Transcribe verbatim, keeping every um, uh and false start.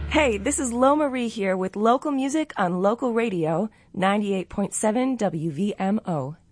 Hey, this is Lo Marie here with local music on local radio, ninety-eight point seven W V M O.